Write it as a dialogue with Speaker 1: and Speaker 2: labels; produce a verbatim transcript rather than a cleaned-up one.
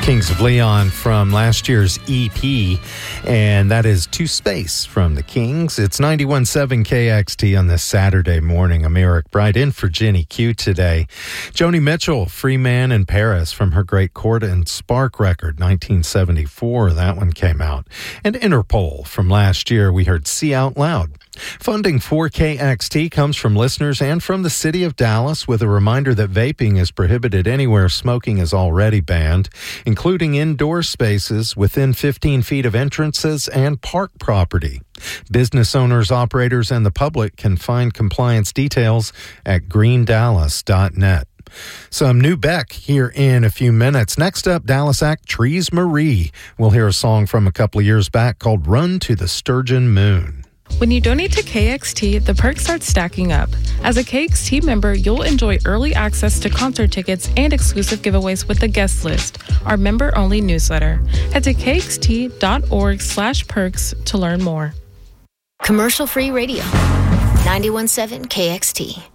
Speaker 1: Kings of Leon from last year's E P, and that is To Space from the Kings. It's ninety-one point seven K X T on this Saturday morning. I'm Eric Bright in for Jenny Q today. Joni Mitchell, Free Man in Paris from her great Court and Spark record, nineteen seventy-four. That one came out. And Interpol from last year, we heard See Out Loud. Funding for K X T comes from listeners and from the city of Dallas, with a reminder that vaping is prohibited anywhere smoking is already banned, including indoor spaces within fifteen feet of entrances and park property. Business owners, operators, and the public can find compliance details at green dallas dot net. Some new Beck here in a few minutes. Next up, Dallas act Trees Marie. We'll hear a song from a couple of years back called Run to the Sturgeon Moon.
Speaker 2: When you donate to K X T, the perks start stacking up. As a K X T member, you'll enjoy early access to concert tickets and exclusive giveaways with the guest list, our member-only newsletter. Head to kxt.org slash perks to learn more.
Speaker 3: Commercial-free radio, ninety-one point seven K X T.